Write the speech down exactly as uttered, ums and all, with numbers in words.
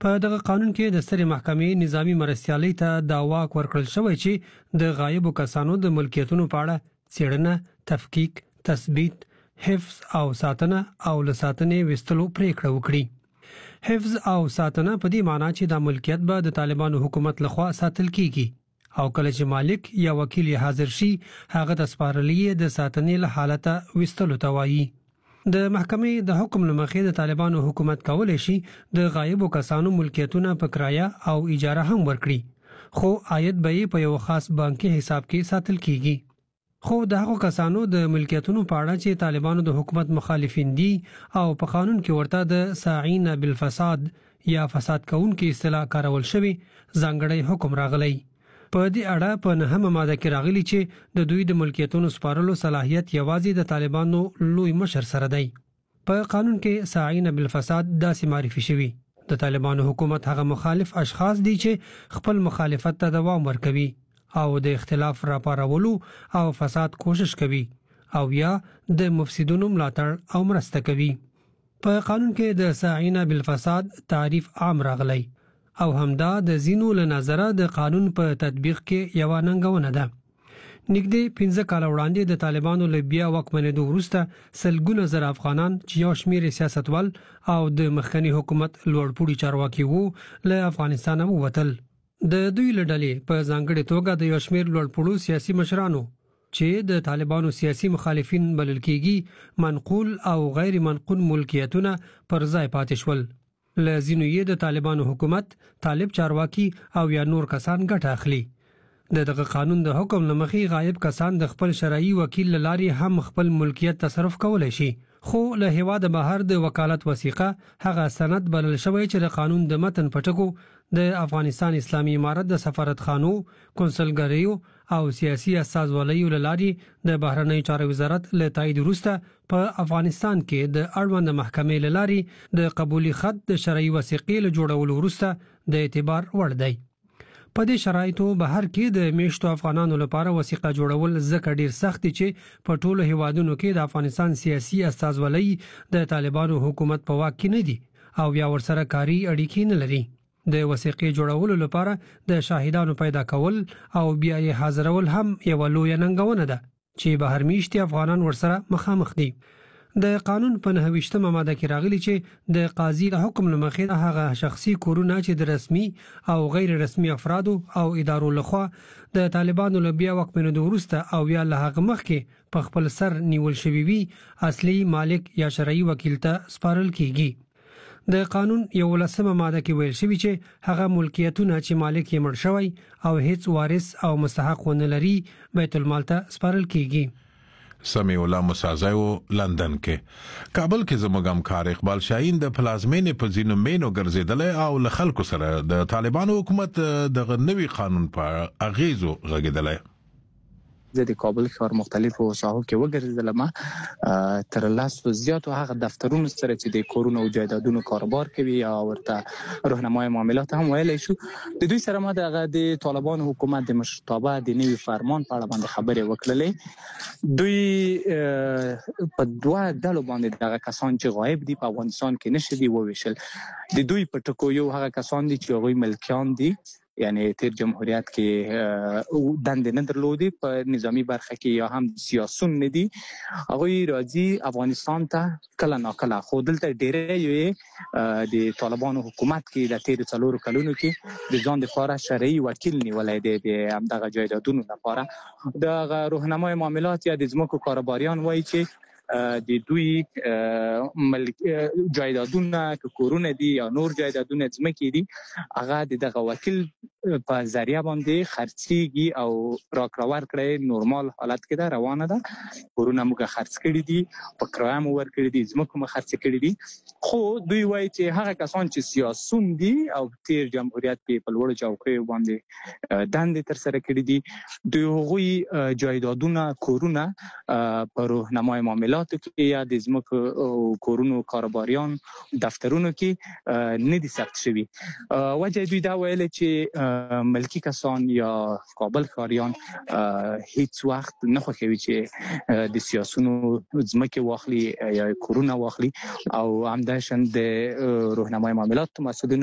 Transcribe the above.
په دغه قانون کې د سترې محکمې نظامی مرستیالۍ ته دا واک ورکړل شوی چې د غایبو کسانو د ملکیتونو په اړه څېړنه، تفکیک، تثبیت، حفظ او ساتنه او له ساتنې وستلو پریکړه وکړي. حفظ او ساتنه په دې معنی چې د ملکیت به د طالبانو حکومت لخوا ساتل کیږي او کله چې مالک یا وکیل حاضر شي هغه د سپارلې د ساتنې له حالته وستلو ته وایي. د محکمې د حکم لمخې د طالبانو حکومت کولای شي د غایبو کسانو ملکیتونه په کرایه او اجاره هم ورکړي، خو عاید به په یو خاص بانکي حساب کې ساتل کیږي. خو د هغو کسانو د ملکیتونو په اړه چې طالبانو د حکومت مخالفین دي او په قانون کې ورته د ساعین بالفساد یا فساد کوونکي اصطلاح کارول شوی ځانګړی حکم راغلی. په دې اړه په نهمه ماده کې راغلی چې د دوی د ملکیتونو سپارلو صلاحیت یوازې د طالبانو لوی مشر سره دی. په قانون کې ساعین بالفساد داسې معرفي شوی د طالبانو حکومت هغه مخالف اشخاص دي چې خپل مخالفت ته دوام ورکوي او د اختلاف راپارولو او فساد کوشش کوي او یا د مفسدونو ملاتړ او مرسته کوي. په قانون کې د ساعین بالفساد تعریف عام راغلی او همدا د زینو له نظره د قانون په تطبیق کې یو ننګونه ده. نږدې پنځه کال وړاندې د طالبانو له بیا واکمنېدو وروسته سلګونه زره افغانان چې یو شمېر سیاستوال او د مخکنی حکومت لوړپوړي چارواکي وو له افغانستان ووتل. د دوی له ډلې په ځانګړې توګه د یو شمېر لوړپوړو سیاسي مشرانو چې د طالبانو سیاسي مخالفین بلل کېږي منقول او غیر منقول ملکیتونه پر ځای پاتې شول. لازینو یې د طالبانو حکومت، طالب چارواکي او یا نور کسان ګټه اخلي. د دغه قانون د حکم لمخې غایب کسان د خپل شرعي وکیل لاري هم خپل ملکیت تصرف کولای شي، خو له هیواد بهر د وکالت وثیقه هغه سند بلل شوی چې د قانون د متن پټکو د افغانستان اسلامي امارت د سفارتخانو، کنسولګریو او سیاسي استازولیو لاري د بهرنی چارو وزارت له تایید وروسته په افغانستان کې د اړوند محکمې لاري د قبولي خط د شرعي وثیقې له جوړولو وروسته د اعتبار وړ دی. په دې شرایطو بهر کې د میشتو افغانانو لپاره وثیقه جوړول ځکه ډیر سخت دي چې په ټولو هیوادونو کې د افغانستان سیاسي استازولۍ د طالبانو حکومت په واک کې نه دي او یا ورسره کاری اړیکې نه لري. د وثیقې جوړولو لپاره د شاهدانو پیدا کول او بیا یې حاضرول هم یو لوی ننګونه ده چې بهر میشتي افغانان ورسره مخامخ دي. د قانون په نهویشتمه ماده کې راغلی چې د قاضي د حکم لمخې هغه شخصي کورونه چې د رسمي او غیر رسمي افرادو او ادارو لخوا د طالبانو له بیا واکمنېدو وروسته او یا له هغه مخکې په خپل سر نیول شوي وي اصلي مالک یا شرعي وکیل ته سپارل کیږي. د قانون یولسمه ماده کې ویل شوی چې هغه ملکیتونه چې مالک یې مړ شوی او هیڅ وارث او مستحق ونه لري بیت المال ته سپارل کیږي. سمیع الله مسازایو لندن کې کابل کې زموږ همکار اقبال شاهین د پلازمینې په ځینو مینو ګرځیدل او له خلکو سره د طالبانو حکومت د نوي قانون په اغیزو غږیدل. زه د کابل ښار مختلفو ساحو کې وګرځیدلم، تر لسو زیاتو هغه دفترونو سره چې د کورونو او جایدادونو کاروبار کوي یا ورته راهنمای معاملات هم ویلی شو. د دوی سره ما د طالبانو حکومت د مشرتابه د نوي فرمان په اړه باندې خبرې وکړلې. دوی په دوه ډلو باندې دغه کسان چې غایب دي په افغانستان کې نشي دي وویشل. د دوی په ټکو یو هغه کسان دي چې هغوی ملکیان دي، یعنی تیر جمهوریت کې دندې نه درلودي، په نظامی برخه کې یا هم سیاسون نه دي، هغوی راځي افغانستان ته کله ناکله. خو دلته ډېری یې د طالبانو حکومت کې د تیرو څلورو کلونو کې د ځان دپاره شرعي وکیل نیولی دی د همدغه جایدادونو لپاره. دغه راهنمای معاملات یا د ځمکو کاروباریان وایي چې د دوی ملک جایدادونه که کورونه دي یا نور جایدادونه ځمکې دي هغه د دغه وکیل په ذریعه باندې خرڅیږي او راکړه ورکړه نورمال حالت کې ده، روانه ده. کورونه موږ خرڅ کړي دي، په کرایه مو ورکړي دي، ځمکه مو خرڅ کړي دي. خو دوی وایي چې هغه کسان چې سیاسون دي او تیر جمهوریت کې په لوړو چوکیو باندې دندې ترسره کړي دي، دوی هغوی جایدادونه کورونه په راهنمای معاملاتو کې یا د ځمکو او کورونو کاروباریان دفترونو کې نه دي ثبت شوي. وجه دوی دا ویلې چې ملکی کسان یا کابل ښاریان هیڅ وخت نه خوښوي چې د سیاسونو ځمکې واخلي یا کورونه واخلي او همداشان د راهنمای معاملاتو مسؤلین